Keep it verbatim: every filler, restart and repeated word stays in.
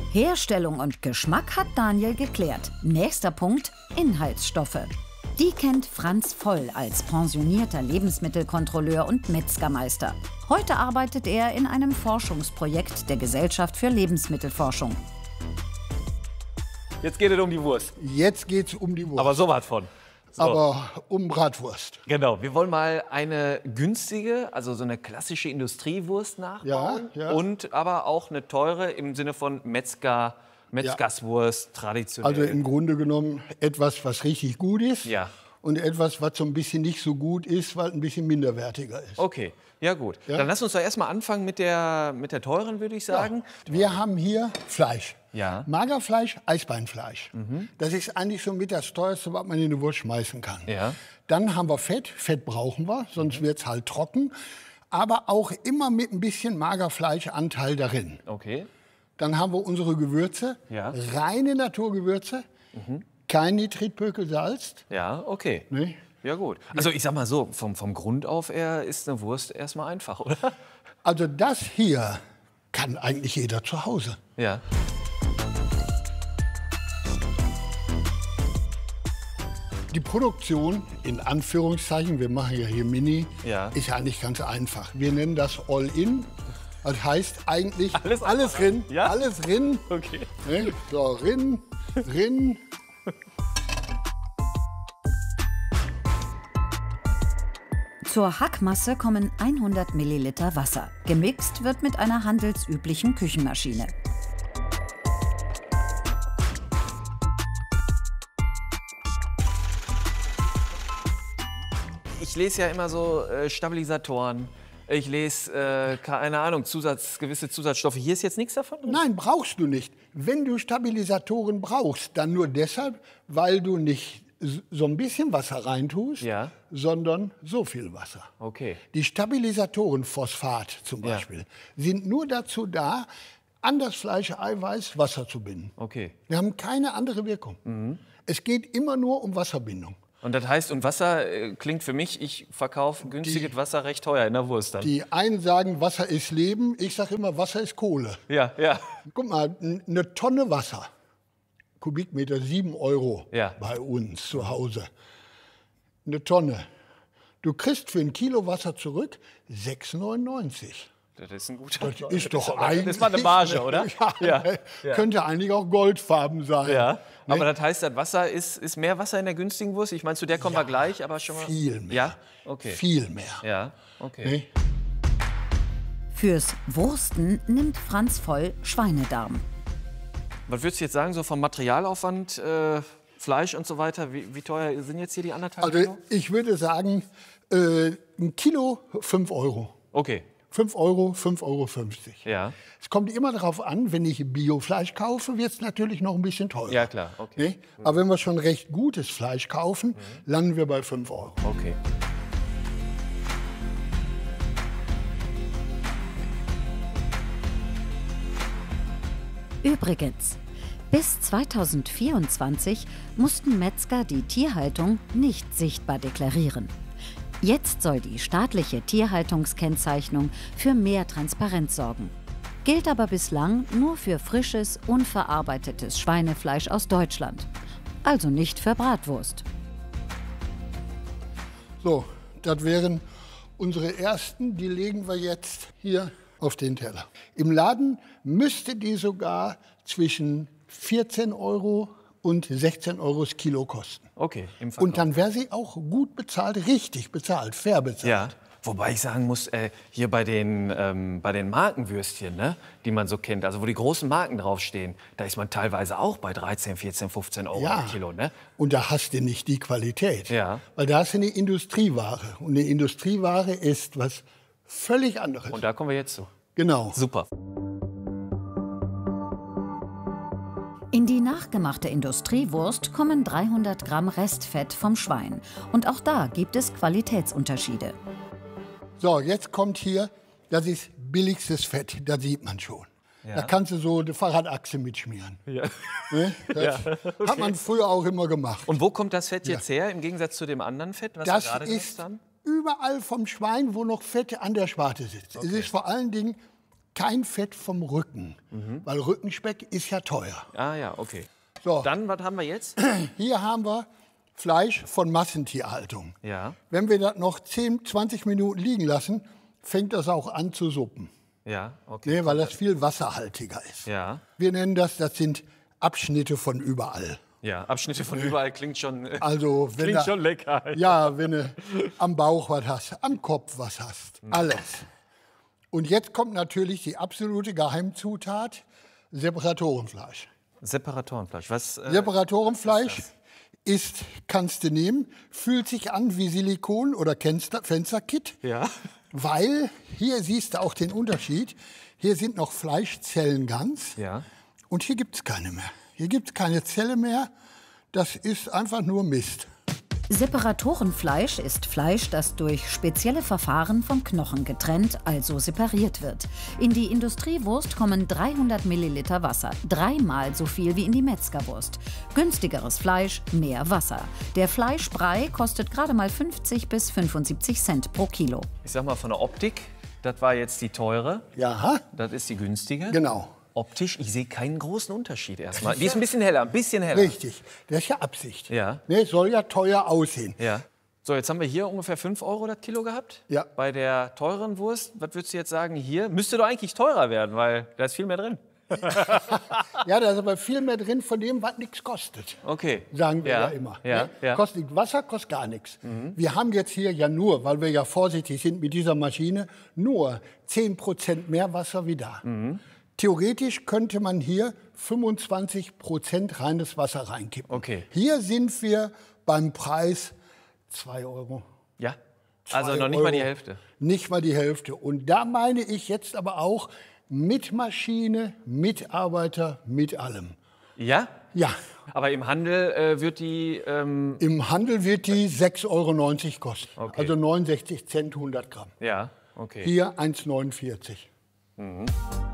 Herstellung und Geschmack hat Daniel geklärt. Nächster Punkt: Inhaltsstoffe. Die kennt Franz Voll als pensionierter Lebensmittelkontrolleur und Metzgermeister. Heute arbeitet er in einem Forschungsprojekt der Gesellschaft für Lebensmittelforschung. Jetzt geht es um die Wurst. Jetzt geht es um die Wurst. Aber so was von. So. Aber um Bratwurst. Genau, wir wollen mal eine günstige, also so eine klassische Industriewurst nachbauen. Ja, ja. Und aber auch eine teure im Sinne von Metzger, Metzgerswurst, traditionell. Also im Grunde genommen etwas, was richtig gut ist. Ja. Und etwas, was so ein bisschen nicht so gut ist, weil ein bisschen minderwertiger ist. Okay, ja gut. Ja? Dann lass uns doch erstmal anfangen mit der, mit der teuren, würde ich sagen. Ja. Wir haben hier Fleisch. Ja. Magerfleisch, Eisbeinfleisch. Mhm. Das ist eigentlich so mit das teuerste, was man in eine Wurst schmeißen kann. Ja. Dann haben wir Fett. Fett brauchen wir, sonst mhm. wird es halt trocken. Aber auch immer mit ein bisschen Magerfleischanteil darin. Okay. Dann haben wir unsere Gewürze, ja. reine Naturgewürze, mhm. kein Nitritpökel Salz. Ja, okay. Nee? Ja gut. Also ich sag mal so, vom, vom Grund auf her ist eine Wurst erstmal einfach, oder? Also das hier kann eigentlich jeder zu Hause. Ja. Die Produktion, in Anführungszeichen, wir machen ja hier Mini, ja. ist eigentlich ganz einfach. Wir nennen das All-In. Das heißt eigentlich alles, alles drin, ja? alles drin. Okay. Ne? So, rin, rin. Zur Hackmasse kommen hundert Milliliter Wasser. Gemixt wird mit einer handelsüblichen Küchenmaschine. Ich lese ja immer so äh, Stabilisatoren. Ich lese, äh, keine Ahnung, Zusatz, gewisse Zusatzstoffe. Hier ist jetzt nichts davon drin? Nein, brauchst du nicht. Wenn du Stabilisatoren brauchst, dann nur deshalb, weil du nicht so ein bisschen Wasser reintust, ja. sondern so viel Wasser. Okay. Die Stabilisatoren, Phosphat zum Beispiel, ja. sind nur dazu da, an das Fleischeiweiß Wasser zu binden. Okay. Wir haben keine andere Wirkung. Mhm. Es geht immer nur um Wasserbindung. Und das heißt, und Wasser äh, klingt für mich, ich verkaufe günstiges die, Wasser recht teuer in der Wurst dann. Die einen sagen, Wasser ist Leben, ich sage immer, Wasser ist Kohle. Ja, ja. Guck mal, eine Tonne Wasser, Kubikmeter sieben Euro ja. bei uns zu Hause. Eine Tonne. Du kriegst für ein Kilo Wasser zurück sechs neunundneunzig. Das ist ein guter. Das ist doch eigentlich. Das war eine Marge, oder? Ja, ja. Könnte eigentlich auch goldfarben sein. Ja. Ne? Aber das heißt, das Wasser ist, ist mehr Wasser in der günstigen Wurst? Ich meine, zu der kommen ja, wir gleich, aber schon mal. Viel mehr. Ja? Okay. Viel mehr. Ja, okay. Ne? Fürs Wursten nimmt Franz Voll Schweinedarm. Was würdest du jetzt sagen, so vom Materialaufwand, äh, Fleisch und so weiter, wie, wie teuer sind jetzt hier die anderthalb Also Kilo? ich würde sagen, äh, ein Kilo fünf Euro. Okay. fünf Euro, fünf Euro fünfzig. Ja. Es kommt immer darauf an, wenn ich Biofleisch kaufe, wird es natürlich noch ein bisschen teurer. Ja, klar. Okay. Ne? Aber wenn wir schon recht gutes Fleisch kaufen, mhm. landen wir bei fünf Euro. Okay. Übrigens, bis zweitausendvierundzwanzig mussten Metzger die Tierhaltung nicht sichtbar deklarieren. Jetzt soll die staatliche Tierhaltungskennzeichnung für mehr Transparenz sorgen. Gilt aber bislang nur für frisches, unverarbeitetes Schweinefleisch aus Deutschland. Also nicht für Bratwurst. So, das wären unsere ersten, die legen wir jetzt hier auf den Teller. Im Laden müsste die sogar zwischen vierzehn Euro und sechzehn Euro das Kilo kosten. Okay, im Verkauf. Und dann wäre sie auch gut bezahlt, richtig bezahlt, fair bezahlt. Ja, wobei ich sagen muss, äh, hier bei den, ähm, bei den Markenwürstchen, ne, die man so kennt, also wo die großen Marken draufstehen, da ist man teilweise auch bei dreizehn, vierzehn, fünfzehn Euro ja. im Kilo. Ne? Und da hast du nicht die Qualität. Ja. Weil da hast du eine Industrieware. Und eine Industrieware ist was völlig anderes. Und da kommen wir jetzt zu. Genau. Super. In die nachgemachte Industriewurst kommen dreihundert Gramm Restfett vom Schwein. Und auch da gibt es Qualitätsunterschiede. So, jetzt kommt hier, das ist billigstes Fett, das sieht man schon. Ja. Da kannst du so eine Fahrradachse mitschmieren. Ja. Ne? Das ja, okay. hat man früher auch immer gemacht. Und wo kommt das Fett jetzt ja. her, im Gegensatz zu dem anderen Fett, was das wir gerade ist haben? Überall vom Schwein, wo noch Fett an der Sparte sitzt. Okay. Es ist vor allen Dingen kein Fett vom Rücken, mhm. weil Rückenspeck ist ja teuer. Ah ja, okay. So. Dann, was haben wir jetzt? Hier haben wir Fleisch von Massentierhaltung. Ja. Wenn wir das noch zehn, zwanzig Minuten liegen lassen, fängt das auch an zu suppen. Ja, okay. Nee, weil das viel wasserhaltiger ist. Ja. Wir nennen das, das sind Abschnitte von überall. Ja, Abschnitte von überall klingt schon, also, wenn klingt da, schon lecker. Ja, wenn du am Bauch was hast, am Kopf was hast, alles. Und jetzt kommt natürlich die absolute Geheimzutat, Separatorenfleisch. Separatorenfleisch, was? Äh, Separatorenfleisch ist, ist, kannst du nehmen, fühlt sich an wie Silikon oder Fensterkit. Ja. Weil, hier siehst du auch den Unterschied, hier sind noch Fleischzellen ganz ja. und hier gibt es keine mehr. Hier gibt es keine Zelle mehr, das ist einfach nur Mist. Separatorenfleisch ist Fleisch, das durch spezielle Verfahren vom Knochen getrennt, also separiert wird. In die Industriewurst kommen dreihundert Milliliter Wasser, dreimal so viel wie in die Metzgerwurst. Günstigeres Fleisch, mehr Wasser. Der Fleischbrei kostet gerade mal fünfzig bis fünfundsiebzig Cent pro Kilo. Ich sag mal von der Optik, das war jetzt die teure, Ja. das ist die günstige. Genau. Optisch, ich sehe keinen großen Unterschied erstmal. Die ist ein bisschen heller, ein bisschen heller. Richtig, das ist ja Absicht. Ja. Ne, soll ja teuer aussehen. Ja. So, jetzt haben wir hier ungefähr fünf Euro das Kilo gehabt. Ja. Bei der teuren Wurst, was würdest du jetzt sagen, hier müsste doch eigentlich teurer werden, weil da ist viel mehr drin. Ja, da ist aber viel mehr drin von dem, was nichts kostet. Okay. Sagen wir ja, Ja, immer. ja, ne? ja. Kostet nicht Wasser, kostet gar nichts. Mhm. Wir haben jetzt hier ja nur, weil wir ja vorsichtig sind mit dieser Maschine, nur zehn Prozent mehr Wasser wie da. Mhm. Theoretisch könnte man hier fünfundzwanzig Prozent reines Wasser reinkippen. Okay. Hier sind wir beim Preis zwei Euro. Ja. Also Zwei noch nicht mal die Euro. Hälfte. Nicht mal die Hälfte. Und da meine ich jetzt aber auch mit Maschine, Mitarbeiter, mit allem. Ja? Ja, Aber im Handel äh, wird die. Ähm, im Handel wird die sechs Euro neunzig kosten. Okay. Also neunundsechzig Cent hundert Gramm. ja, okay. Hier eins Euro neunundvierzig. Mhm.